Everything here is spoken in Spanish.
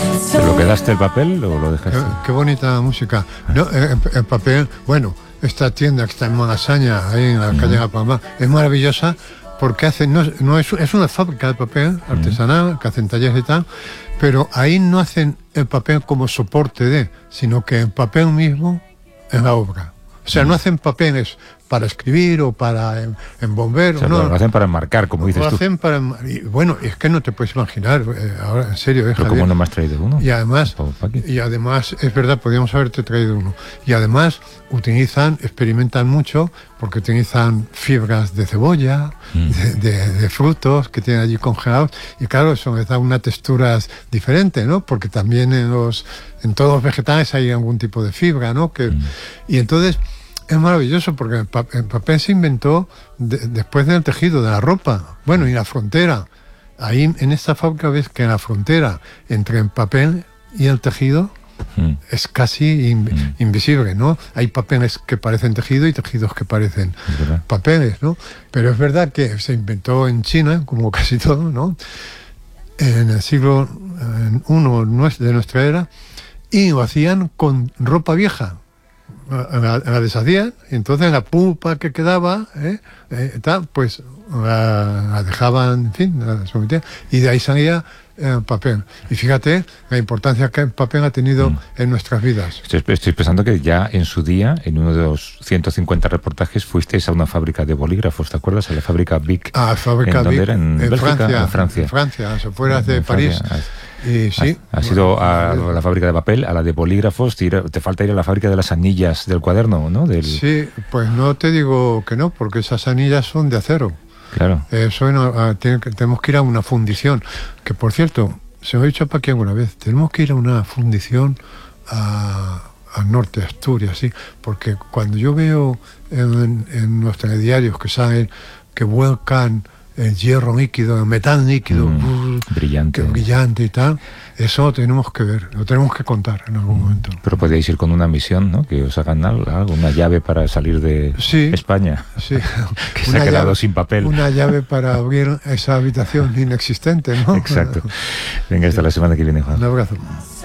¿Te lo quedaste el papel o lo dejaste? Qué bonita música. No, el papel, bueno, esta tienda que está en Malasaña, ahí en la calle de La Palma, es maravillosa porque hacen, es una fábrica de papel artesanal, que hacen talleres y tal, pero ahí no hacen el papel como soporte sino que el papel mismo es la obra. O sea, no hacen papeles para escribir o para embomber. O sea, no, lo hacen para enmarcar, como dices tú. Lo hacen para... bueno, es que no te puedes imaginar, ahora en serio. Pero ¿cómo no me has traído uno? Y además, es verdad, podríamos haberte traído uno. Y además experimentan mucho, porque utilizan fibras de cebolla, de frutos que tienen allí congelados. Y claro, eso les da una textura diferente, ¿no? Porque también en todos los vegetales hay algún tipo de fibra, ¿no? Y entonces... es maravilloso porque el papel se inventó después del tejido, de la ropa. Bueno, y la frontera. Ahí en esta fábrica ves que la frontera entre el papel y el tejido es casi invisible, ¿no? Hay papeles que parecen tejido y tejidos que parecen papeles, ¿no? Pero es verdad que se inventó en China, como casi todo, ¿no? En el siglo I de nuestra era, y lo hacían con ropa vieja. La deshacían, y entonces la pulpa que quedaba, pues la dejaban, en fin, la sometían, y de ahí salía el papel. Y fíjate la importancia que el papel ha tenido en nuestras vidas. Estoy pensando que ya en su día, en uno de los 150 reportajes, fuisteis a una fábrica de bolígrafos, ¿te acuerdas? A la fábrica Bic. Fábrica Bic, ¿En Bélgica? Francia. En Francia, a las afueras de París. Y sí, has ido a la fábrica de papel, a la de bolígrafos, te falta ir a la fábrica de las anillas del cuaderno, ¿no? Sí, pues no te digo que no, porque esas anillas son de acero. Claro. Tenemos que ir a una fundición, que por cierto, se me ha dicho para aquí alguna vez, tenemos que ir a una fundición al norte de Asturias, sí, porque cuando yo veo en los telediarios que salen, que vuelcan el hierro líquido, el metal líquido, brillante y tal, eso lo tenemos que ver, lo tenemos que contar en algún momento. Pero podéis ir con una misión, ¿no? Que os hagan algo, una llave para salir de España. Sí. Que se ha quedado sin papel. Una llave para abrir esa habitación inexistente, ¿no? Exacto. Venga, hasta la semana que viene, Juan. Un abrazo.